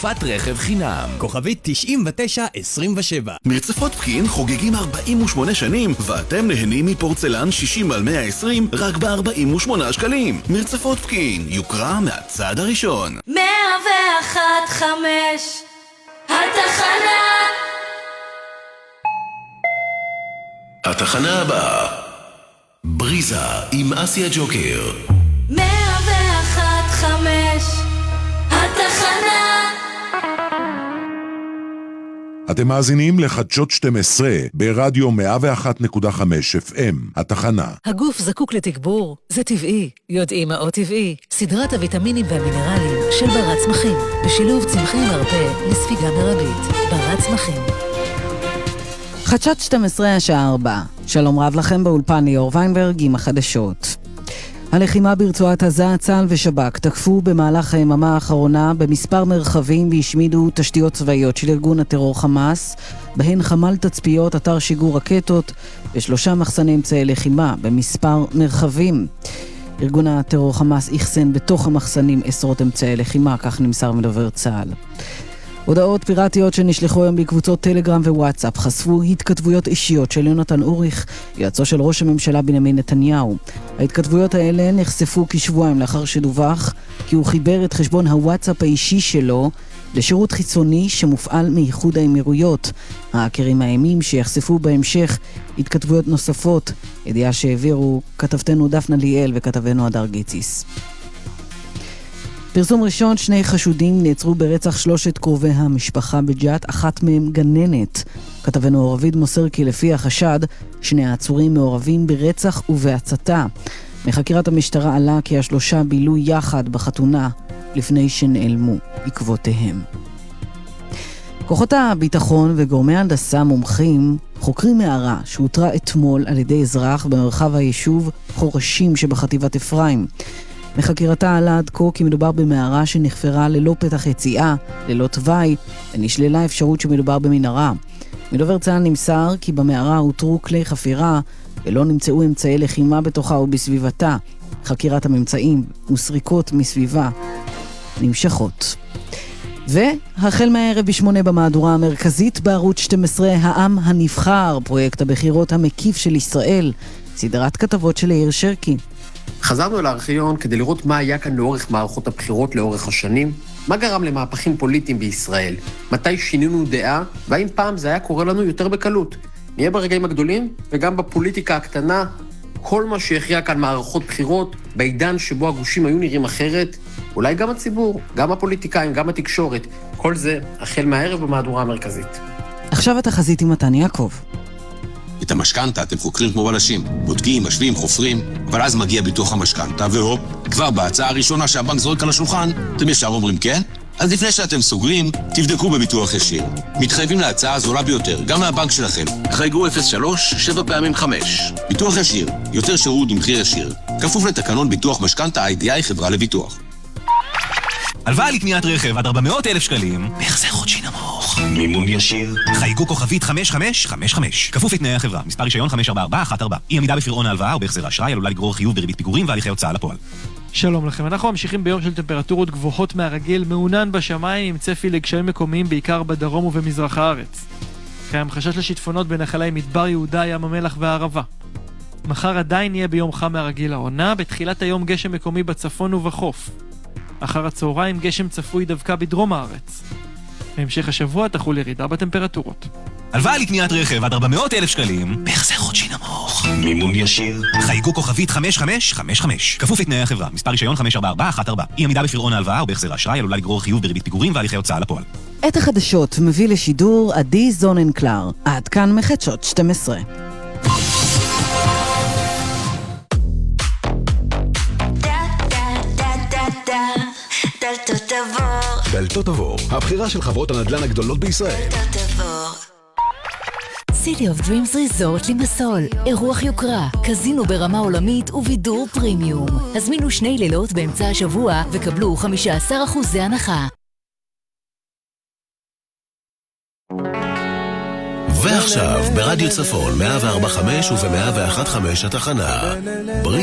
תקופת רכב חינם. כוכבית 9927. מרצפות פקיעין חוגגים 48 שנים, ואתם נהנים מפורצלן 60/120 רק ב-48 שקלים. מרצפות פקיעין, יוקרה מהצעד הראשון. 101.5 התחנה. התחנה הבאה, בריזה עם אסיה ג'וקר. 101.5 התחנה. אתם מאזינים לחדשות 12 ברדיו 101.5 FM, התחנה. הגוף זקוק לתגבור, זה טבעי. יודעים מה עוד טבעי? סדרת הוויטמינים והמינרלים של ברת צמחים, בשילוב צמחי מרפא לספיגה מרבית. ברת צמחים. חדשות 12 השעה 4. שלום רב לכם באולפן ליאור ויינברג עם החדשות. הלחימה ברצועת עזה, צה"ל ושב"כ תקפו במהלך היממה האחרונה במספר מרחבים והשמידו תשתיות צבאיות של ארגון הטרור חמאס, בהן חמ"ל תצפיות, אתר שיגור רקטות ו3 מחסני אמצעי לחימה במספר מרחבים. ארגון הטרור חמאס יחסן בתוך המחסנים עשרות אמצעי לחימה, כך נמסר מדובר צה"ל. הודעות פיראטיות שנשלחו היום בקבוצות טלגרם ווואטסאפ חשפו התכתבויות אישיות של יונתן אוריך, יועצו של ראש הממשלה בנימין נתניהו. ההתכתבויות האלה נחשפו כשבועיים לאחר שדווח כי הוא חיבר את חשבון הוואטסאפ האישי שלו לשירות חיצוני שמופעל מאיחוד האמירויות. ההאקרים מאיימים שיחשפו בהמשך התכתבויות נוספות, ידיעה שהעבירו כתבתנו דפנה ליאל וכתבנו הדר גיציס. פרסום ראשון, 2 חשודים נעצרו ברצח 3 קרובי המשפחה בג'ת, אחת מהם גננת. כתבנו עורבית מוסר כי לפי החשד, 2 העצורים מעורבים ברצח ובהצתה. מחקירת המשטרה עלה כי 3 בילו יחד בחתונה לפני שנעלמו עקבותיהם. כוחות הביטחון וגורמי הנדסה מומחים חוקרים מערה שהותרה אתמול על ידי אזרח במרחב היישוב חורשים שבחטיבת אפרים. מחקירתה עלה עד כה כי מדובר במערה שנחפרה ללא פתח יציאה, ללא תוואי, ונשללה אפשרות שמדובר במנהרה. מדובר צה"ל נמסר כי במערה הותרו כלי חפירה ולא נמצאו אמצעי לחימה בתוכה ובסביבתה. חקירת הממצאים וסריקות מסביבה נמשכות. והחל מהערב ב8 במהדורה המרכזית בערוץ 12, העם הנבחר, פרויקט הבחירות המקיף של ישראל, סדרת כתבות של יאיר שרקי. חזרנו אל הארכיון כדי לראות מה היה כאן לאורך מערכות הבחירות לאורך השנים, מה גרם למהפכים פוליטיים בישראל, מתי שינינו דעה, והאם פעם זה היה קורה לנו יותר בקלות. נהיה ברגעים הגדולים וגם בפוליטיקה הקטנה, כל מה שהכריע כאן מערכות בחירות, בעידן שבו הגושים היו נראים אחרת, אולי גם הציבור, גם הפוליטיקאים, גם התקשורת, כל זה החל מהערב במהדורה המרכזית. עכשיו התחזית עם מתן יעקב. את המשכנתה אתם חוקרים כמו בלשים, בודקים, משווים, חופרים, אבל אז מגיע ביטוח המשכנתה, והופ, כבר בהצעה הראשונה שהבנק זורק על השולחן, אתם ישר אומרים כן? אז לפני שאתם סוגרים, תבדקו בביטוח ישיר. מתחייבים להצעה הזולה ביותר, גם מהבנק שלכם. חייגו 03 7 פעמים 5. ביטוח ישיר, יותר שירות במחיר ישיר. כפוף לתקנון ביטוח משכנתה IDI חברה לביטוח. הלוואה לקניית רכב עד 400,000 שקלים, בהחזר חודשי נמוך. מימון ישיר. חייגו כוכבית 5555. כפוף לתנאי החברה. מספר רישיון 54414. אי עמידה בפירעון ההלוואה או בהחזר האשראי עלולה לגרור חיוב בריבית פיגורים והליכי הוצאה לפועל. שלום לכם, אנחנו ממשיכים ביום של טמפרטורות גבוהות מהרגיל, מעונן בשמיים עם צפי לגשמים מקומיים בעיקר בדרום ובמזרח הארץ. קיים חשש לשיטפונות בנחלי מדבר יהודה, ים המלח והערבה. מחר עדיין יהיה ביום חם מהרגיל העונה, בתחילת היום גשם מקומי בצפון ובחוף. אחר הצהריים גשם צפוי דווקא בדרום הארץ. בהמשך השבוע תחול ירידה בטמפרטורות. הלוואה לקניית רכב עד 400,000 שקלים, בהחזר חודשי נמוך. מימון ישיר. חייגו כוכבית 5555. כפוף לתנאי החברה. מספר רישיון 54414. אי עמידה בפירעון ההלוואה או בהחזר האשראי עלולה לגרור חיוב בריבית פיגורים והליכי הוצאה לפועל. את החדשות מביא לשידור עדי זוננקלר. עד כאן מחדשות 12. דלתות עבור, הבחירה של חברות הנדל"ן הגדולות בישראל. City of Dreams Resort לימסול, אירוח יוקרה, קזינו ברמה עולמית ובידור פרימיום. הזמינו 2 לילות באמצע השבוע וקבלו 15% הנחה. ועכשיו ברדיו צפון 104.5 וב-101.5 התחנה.